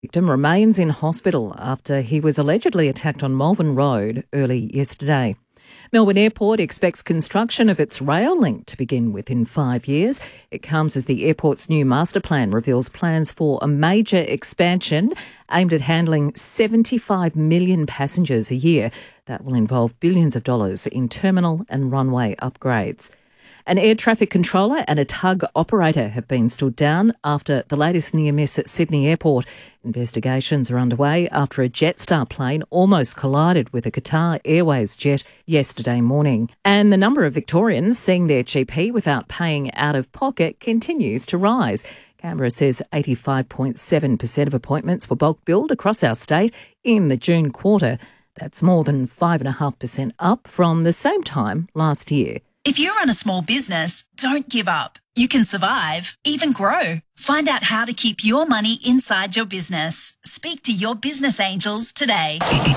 Victim remains in hospital after he was allegedly attacked on Malvern Road early yesterday. Melbourne Airport expects construction of its rail link to begin within 5 years. It comes as the airport's new master plan reveals plans for a major expansion aimed at handling 75 million passengers a year. That will involve billions of dollars in terminal and runway upgrades. An air traffic controller and a tug operator have been stood down after the latest near miss at Sydney Airport. Investigations are underway after a Jetstar plane almost collided with a Qatar Airways jet yesterday morning. And the number of Victorians seeing their GP without paying out of pocket continues to rise. Canberra says 85.7% of appointments were bulk billed across our state in the June quarter. That's more than 5.5% up from the same time last year. If you run a small business, don't give up. You can survive, even grow. Find out how to keep your money inside your business. Speak to your business angels today.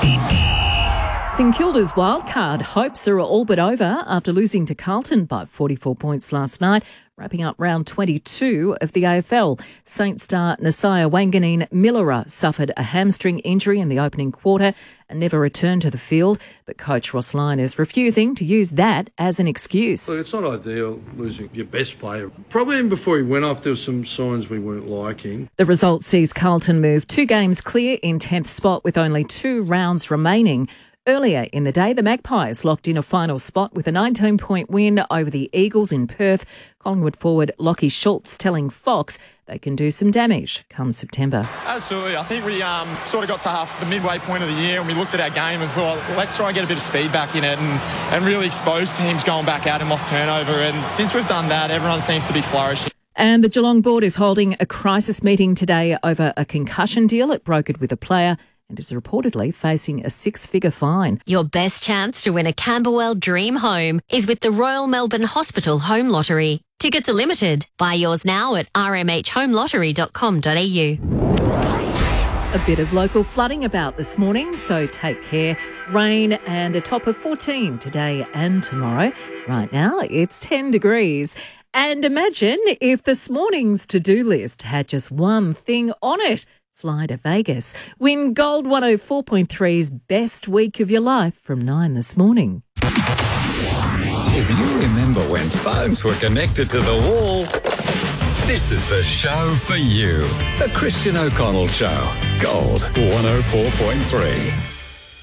St Kilda's wildcard hopes are all but over after losing to Carlton by 44 points last night, wrapping up round 22 of the AFL. Saint star Nasiah Wanganeen-Millera suffered a hamstring injury in the opening quarter and never returned to the field, but coach Ross Lyon is refusing to use that as an excuse. Look, it's not ideal losing your best player. Probably even before he went off, there were some signs we weren't liking. The result sees Carlton move 2 games clear in 10th spot with only 2 rounds remaining. Earlier in the day, the Magpies locked in a final spot with a 19-point win over the Eagles in Perth. Collingwood forward Lachie Schultz telling Fox they can do some damage come September. Absolutely. I think we sort of got to the midway point of the year and we looked at our game and thought, let's try and get a bit of speed back in it and really expose teams going back at him off turnover. And since we've done that, everyone seems to be flourishing. And the Geelong board is holding a crisis meeting today over a concussion deal it brokered with a player and is reportedly facing a 6-figure fine. Your best chance to win a Camberwell dream home is with the Royal Melbourne Hospital Home Lottery. Tickets are limited. Buy yours now at rmhhomelottery.com.au. A bit of local flooding about this morning, so take care. Rain and a top of 14 today and tomorrow. Right now, it's 10 degrees. And imagine if this morning's to-do list had just one thing on it. Fly to Vegas. Win Gold 104.3's best week of your life from 9 this morning. If you remember when phones were connected to the wall, this is the show for you. The Christian O'Connell Show. Gold 104.3.